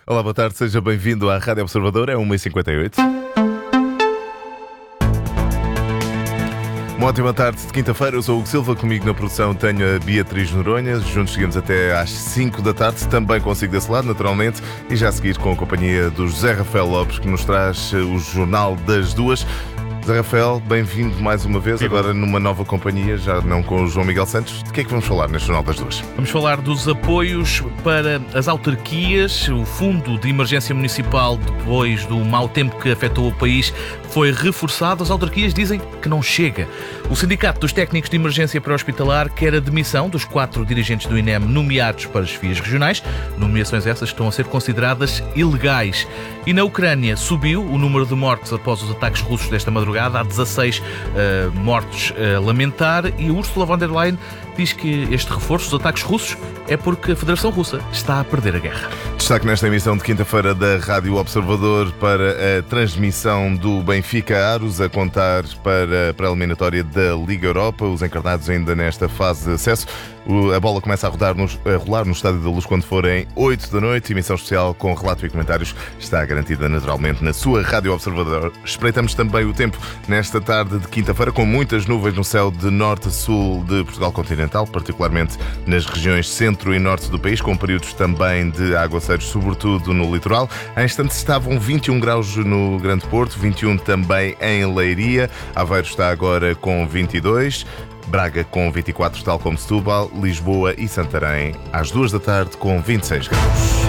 Olá, boa tarde, seja bem-vindo à Rádio Observador, é 1h58. Uma ótima tarde de quinta-feira, eu sou o Hugo Silva, comigo na produção tenho a Beatriz Noronha, juntos chegamos até às 5 da tarde, também consigo desse lado, naturalmente, e já a seguir com a companhia do José Rafael Lopes, que nos traz o Jornal das Duas. José Rafael, bem-vindo mais uma vez, agora numa nova companhia, já não com o João Miguel Santos. De que é que vamos falar neste Jornal das Duas? Vamos falar dos apoios para as autarquias. O Fundo de Emergência Municipal, depois do mau tempo que afetou o país, foi reforçado. As autarquias dizem que não chega. O Sindicato dos Técnicos de Emergência Pré-Hospitalar quer a demissão dos 4 dirigentes do INEM nomeados para as FIAs regionais. Nomeações essas que estão a ser consideradas ilegais. E na Ucrânia subiu o número de mortes após os ataques russos desta madrugada. Há 16 mortos a lamentar, e Ursula von der Leyen diz que este reforço dos ataques russos é porque a Federação Russa está a perder a guerra. Destaque nesta emissão de quinta-feira da Rádio Observador para a transmissão do Benfica Aros, a contar para a eliminatória da Liga Europa, os encarnados ainda nesta fase de acesso. A bola começa a rolar no Estádio da Luz quando forem 8 da noite. Emissão especial com relato e comentários está garantida naturalmente na sua Rádio Observador. Espreitamos também o tempo nesta tarde de quinta-feira, com muitas nuvens no céu de norte a sul de Portugal continental, particularmente nas regiões centro e norte do país, com períodos também de aguaceiros, sobretudo no litoral. Há instantes estavam 21 graus no Grande Porto, 21 também em Leiria. Aveiro está agora com 22. Braga com 24, tal como Setúbal, Lisboa e Santarém às 2 da tarde com 26 graus.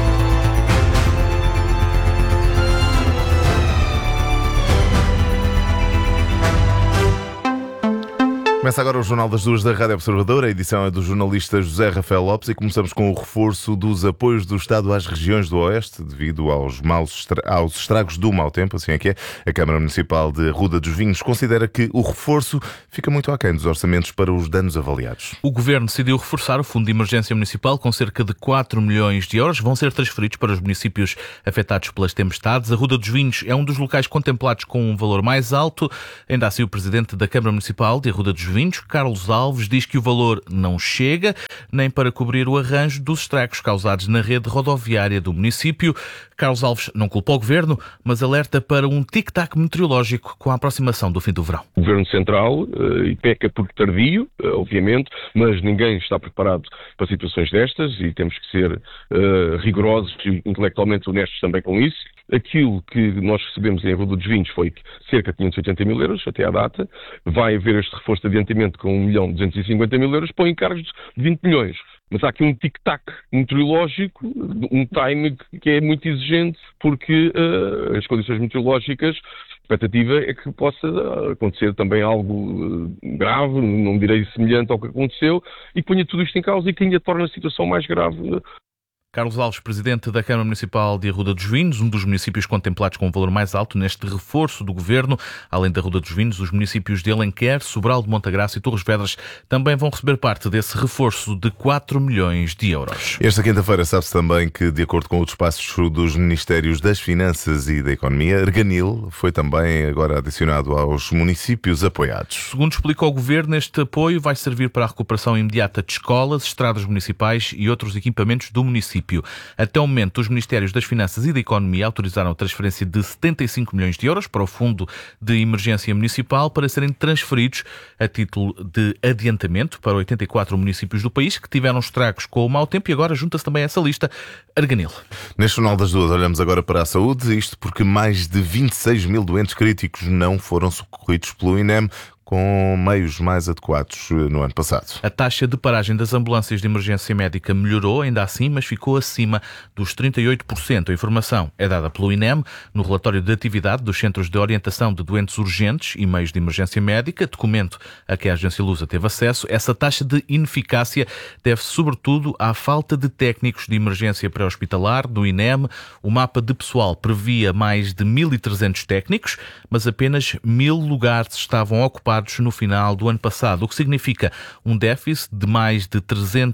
Começa agora o Jornal das Duas da Rádio Observador. A edição é do jornalista José Rafael Lopes e começamos com o reforço dos apoios do Estado às regiões do Oeste devido aos estragos do mau tempo, assim é que é. A Câmara Municipal de Ruda dos Vinhos considera que o reforço fica muito aquém dos orçamentos para os danos avaliados. O Governo decidiu reforçar o Fundo de Emergência Municipal com cerca de 4 milhões de euros. Vão ser transferidos para os municípios afetados pelas tempestades. A Ruda dos Vinhos é um dos locais contemplados com um valor mais alto. Ainda assim, o Presidente da Câmara Municipal de Ruda dos Vinhos, Carlos Alves, diz que o valor não chega nem para cobrir o arranjo dos estragos causados na rede rodoviária do município. Carlos Alves não culpa o Governo, mas alerta para um tic-tac meteorológico com a aproximação do fim do verão. O Governo Central peca por tardio, obviamente, mas ninguém está preparado para situações destas e temos que ser rigorosos e intelectualmente honestos também com isso. Aquilo que nós recebemos em Ruda dos Vinhos foi cerca de 580 mil euros até à data. Vai haver este reforço de adiantamento com 1.250.000 euros para encargos de 20 milhões. Mas há aqui um tic-tac meteorológico, um time que é muito exigente, porque as condições meteorológicas, a expectativa é que possa acontecer também algo grave, não direi semelhante ao que aconteceu, e que ponha tudo isto em causa e que ainda torna a situação mais grave. Carlos Alves, Presidente da Câmara Municipal de Ruda dos Vinhos, um dos municípios contemplados com um valor mais alto neste reforço do Governo. Além da Ruda dos Vinhos, os municípios de Alenquer, Sobral de Montagraça e Torres Vedras também vão receber parte desse reforço de 4 milhões de euros. Esta quinta-feira sabe-se também que, de acordo com os despachos dos Ministérios das Finanças e da Economia, Arganil foi também agora adicionado aos municípios apoiados. Segundo explica o Governo, este apoio vai servir para a recuperação imediata de escolas, estradas municipais e outros equipamentos do município. Até o momento, os Ministérios das Finanças e da Economia autorizaram a transferência de 75 milhões de euros para o Fundo de Emergência Municipal para serem transferidos a título de adiantamento para 84 municípios do país que tiveram estragos com o mau tempo, e agora junta-se também a essa lista Arganil. Neste Jornal das Duas olhamos agora para a saúde, isto porque mais de 26 mil doentes críticos não foram socorridos pelo INEM, com meios mais adequados no ano passado. A taxa de paragem das ambulâncias de emergência médica melhorou, ainda assim, mas ficou acima dos 38%. A informação é dada pelo INEM no relatório de atividade dos Centros de Orientação de Doentes Urgentes e Meios de Emergência Médica, documento a que a Agência Lusa teve acesso. Essa taxa de ineficácia deve-se sobretudo à falta de técnicos de emergência pré-hospitalar do INEM. O mapa de pessoal previa mais de 1.300 técnicos, mas apenas 1.000 lugares estavam ocupados no final do ano passado, o que significa um déficit de mais de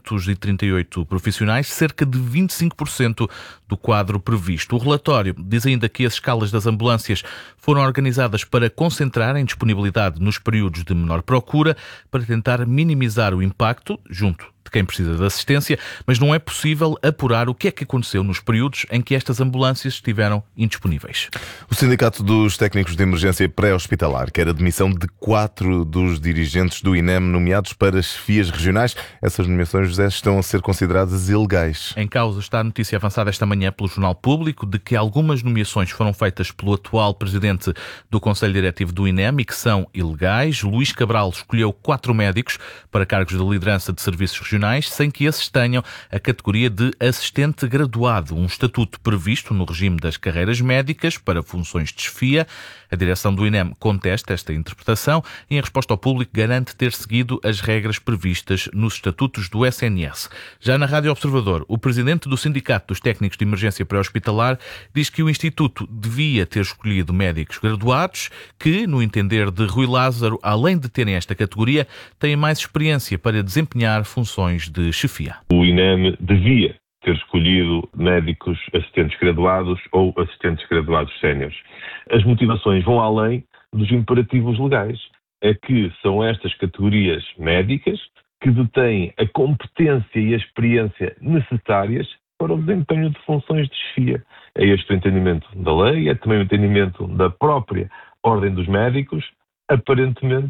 338 profissionais, cerca de 25% do quadro previsto. O relatório diz ainda que as escalas das ambulâncias foram organizadas para concentrarem disponibilidade nos períodos de menor procura, para tentar minimizar o impacto junto de quem precisa de assistência, mas não é possível apurar o que é que aconteceu nos períodos em que estas ambulâncias estiveram indisponíveis. O Sindicato dos Técnicos de Emergência Pré-Hospitalar quer a demissão de 4 dos dirigentes do INEM nomeados para chefias regionais. Essas nomeações, José, estão a ser consideradas ilegais. Em causa está a notícia avançada esta manhã pelo Jornal Público de que algumas nomeações foram feitas pelo atual presidente do Conselho Diretivo do INEM e que são ilegais. Luís Cabral escolheu 4 médicos para cargos de liderança de serviços regionais sem que esses tenham a categoria de assistente graduado, um estatuto previsto no regime das carreiras médicas para funções de chefia. A direção do INEM contesta esta interpretação e, em resposta ao público, garante ter seguido as regras previstas nos estatutos do SNS. Já na Rádio Observador, o presidente do Sindicato dos Técnicos de Emergência Pré-Hospitalar diz que o Instituto devia ter escolhido médicos graduados que, no entender de Rui Lázaro, além de terem esta categoria, têm mais experiência para desempenhar funções de chefia. O INEM devia ter escolhido médicos assistentes graduados ou assistentes graduados séniores. As motivações vão além dos imperativos legais. É que são estas categorias médicas que detêm a competência e a experiência necessárias para o desempenho de funções de chefia. É este o entendimento da lei, é também o entendimento da própria Ordem dos Médicos. Aparentemente,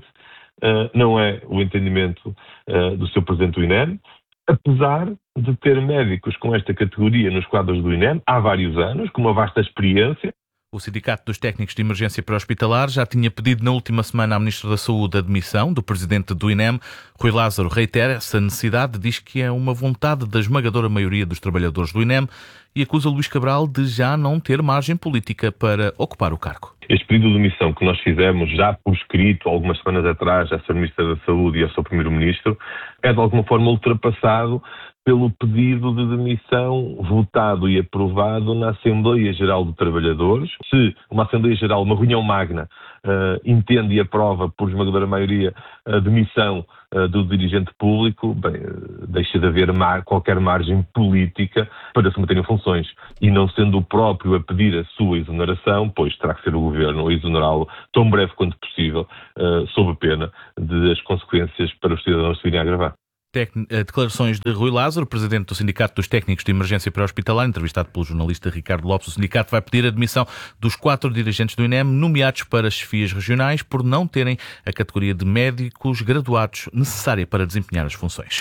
não é o entendimento do seu presidente do INEM, apesar de ter médicos com esta categoria nos quadros do INEM há vários anos, com uma vasta experiência. O Sindicato dos Técnicos de Emergência Pré-Hospitalar já tinha pedido na última semana à Ministra da Saúde a demissão do presidente do INEM. Rui Lázaro reitera essa necessidade, diz que é uma vontade da esmagadora maioria dos trabalhadores do INEM e acusa Luís Cabral de já não ter margem política para ocupar o cargo. Este pedido de demissão que nós fizemos já por escrito algumas semanas atrás à Sra. Ministra da Saúde e ao Sr. Primeiro-Ministro é de alguma forma ultrapassado pelo pedido de demissão votado e aprovado na Assembleia Geral de Trabalhadores. Se uma Assembleia Geral, uma reunião magna, entende e aprova por esmagadora maioria a demissão do dirigente público, bem, deixa de haver qualquer margem política para se manterem funções. E não sendo o próprio a pedir a sua exoneração, pois terá que ser o Governo a exonerá-lo tão breve quanto possível, sob pena de as consequências para os cidadãos se virem a agravar. Declarações de Rui Lázaro, presidente do Sindicato dos Técnicos de Emergência Pré-Hospitalar, entrevistado pelo jornalista Ricardo Lopes. O sindicato vai pedir a demissão dos 4 dirigentes do INEM nomeados para chefias regionais por não terem a categoria de médicos graduados necessária para desempenhar as funções.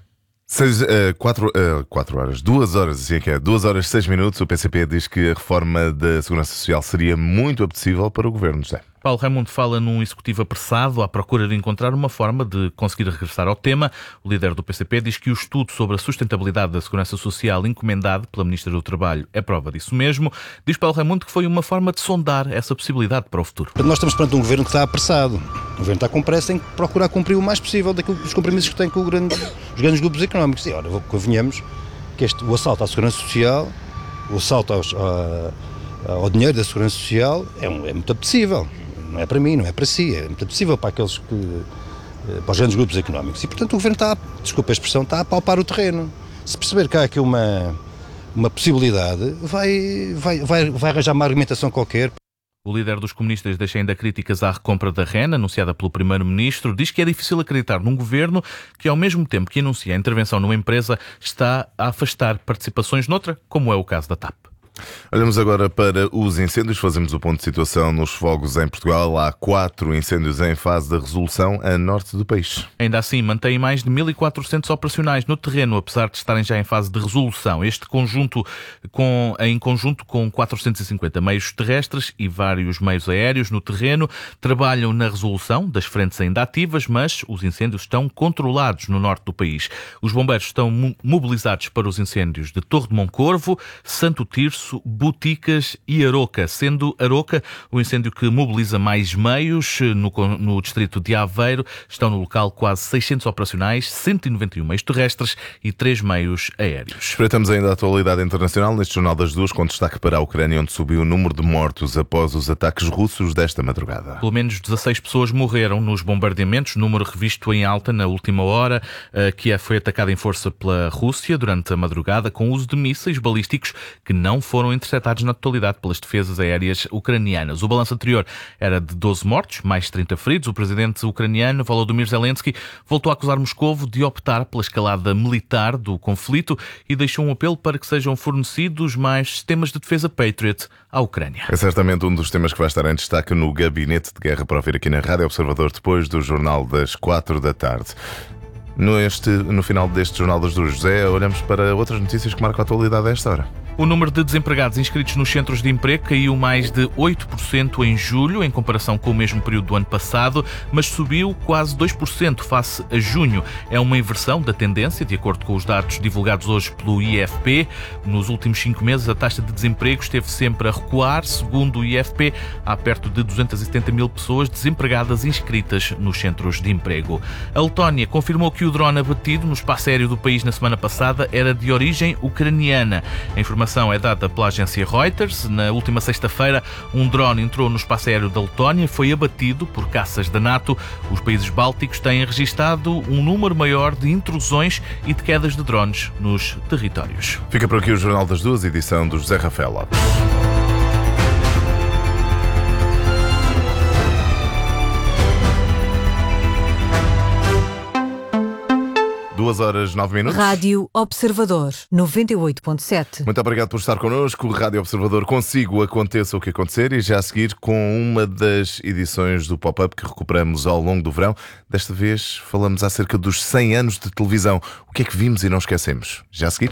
2 horas, assim é que é, 2 horas 6 minutos. O PCP diz que a reforma da Segurança Social seria muito apetecível para o Governo, José. Paulo Raimundo fala num executivo apressado à procura de encontrar uma forma de conseguir regressar ao tema. O líder do PCP diz que o estudo sobre a sustentabilidade da Segurança Social encomendado pela Ministra do Trabalho é prova disso mesmo. Diz Paulo Raimundo que foi uma forma de sondar essa possibilidade para o futuro. Nós estamos perante um Governo que está apressado. O Governo está com pressa, tem que procurar cumprir o mais possível dos compromissos que tem com os grandes grupos económicos. E ora, convenhamos que o assalto à Segurança Social, o assalto ao dinheiro da Segurança Social é muito apetecível. Não é para mim, não é para si, é muito apetecível para para os grandes grupos económicos. E, portanto, o Governo desculpa a expressão, está a palpar o terreno. Se perceber que há aqui uma possibilidade, vai arranjar uma argumentação qualquer. O líder dos comunistas deixa ainda críticas à recompra da REN, anunciada pelo Primeiro-Ministro. Diz que é difícil acreditar num governo que, ao mesmo tempo que anuncia a intervenção numa empresa, está a afastar participações noutra, como é o caso da TAP. Olhamos agora para os incêndios. Fazemos o ponto de situação nos fogos em Portugal. Há 4 incêndios em fase de resolução a norte do país. Ainda assim, mantém mais de 1.400 operacionais no terreno, apesar de estarem já em fase de resolução. Este conjunto, em conjunto com 450 meios terrestres e vários meios aéreos no terreno, trabalham na resolução das frentes ainda ativas, mas os incêndios estão controlados no norte do país. Os bombeiros estão mobilizados para os incêndios de Torre de Moncorvo, Santo Tirso, Boticas e Aroca, sendo Aroca o incêndio que mobiliza mais meios. No distrito de Aveiro estão no local quase 600 operacionais, 191 meios terrestres e 3 meios aéreos. Espreitamos ainda a atualidade internacional neste Jornal das Duas, com destaque para a Ucrânia, onde subiu o número de mortos após os ataques russos desta madrugada. Pelo menos 16 pessoas morreram nos bombardeamentos, número revisto em alta na última hora. Kiev foi atacada em força pela Rússia durante a madrugada com uso de mísseis balísticos que não foram foram interceptados na totalidade pelas defesas aéreas ucranianas. O balanço anterior era de 12 mortos, mais 30 feridos. O presidente ucraniano, Volodymyr Zelensky, voltou a acusar Moscovo de optar pela escalada militar do conflito e deixou um apelo para que sejam fornecidos mais sistemas de defesa Patriot à Ucrânia. É certamente um dos temas que vai estar em destaque no Gabinete de Guerra para ouvir aqui na Rádio Observador depois do Jornal das 4 da tarde. No final deste Jornal das 2, José, olhamos para outras notícias que marcam a atualidade a esta hora. O número de desempregados inscritos nos centros de emprego caiu mais de 8% em julho, em comparação com o mesmo período do ano passado, mas subiu quase 2% face a junho. É uma inversão da tendência, de acordo com os dados divulgados hoje pelo IFP. Nos últimos 5 meses, a taxa de desemprego esteve sempre a recuar. Segundo o IFP, há perto de 270 mil pessoas desempregadas inscritas nos centros de emprego. A Letónia confirmou que o drone abatido no espaço aéreo do país na semana passada era de origem ucraniana. A informação é dada pela agência Reuters. Na última sexta-feira, um drone entrou no espaço aéreo da Letónia e foi abatido por caças da NATO. Os países bálticos têm registado um número maior de intrusões e de quedas de drones nos territórios. Fica por aqui o Jornal das 2, edição do José Rafael Lopes. 2h09. Rádio Observador 98.7. Muito obrigado por estar connosco. Rádio Observador, consigo aconteça o que acontecer, e já a seguir com uma das edições do Pop-Up que recuperamos ao longo do verão. Desta vez falamos acerca dos 100 anos de televisão. O que é que vimos e não esquecemos? Já a seguir?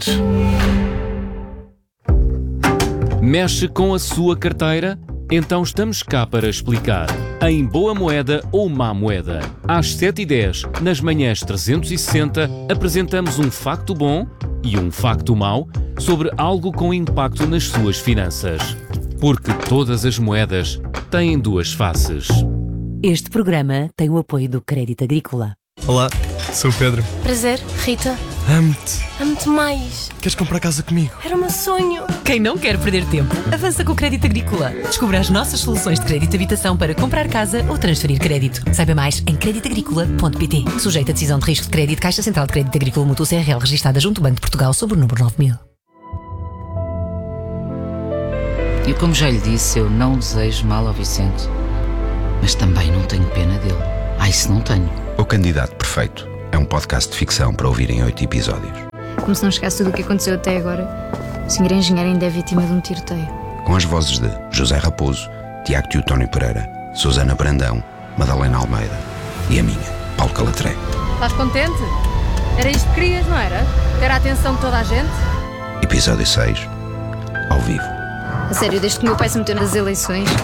Mexe com a sua carteira? Então estamos cá para explicar. Em Boa Moeda ou Má Moeda. Às 7h10, nas manhãs 360, apresentamos um facto bom e um facto mau sobre algo com impacto nas suas finanças. Porque todas as moedas têm duas faces. Este programa tem o apoio do Crédito Agrícola. Olá, sou o Pedro. Prazer, Rita. Amo-te. Amo-te mais. Queres comprar casa comigo? Era o meu sonho. Quem não quer perder tempo, avança com o Crédito Agrícola. Descubra as nossas soluções de crédito de habitação para comprar casa ou transferir crédito. Saiba mais em creditagricola.pt. Sujeito a decisão de risco de crédito, Caixa Central de Crédito Agrícola Mútuo CRL, registada junto ao Banco de Portugal, sob o número 9000. E como já lhe disse, eu não desejo mal ao Vicente. Mas também não tenho pena dele. Isso não tenho. O Candidato Perfeito é um podcast de ficção para ouvir em 8 episódios. Como se não chegasse tudo o que aconteceu até agora, o Sr. Engenheiro ainda é vítima de um tiroteio. Com as vozes de José Raposo, Tiago Teotónio Pereira, Susana Brandão, Madalena Almeida e a minha, Paulo Calatré. Estás contente? Era isto que querias, não era? Ter a atenção de toda a gente? Episódio 6, ao vivo. A sério, desde que o meu pai se meteu nas eleições,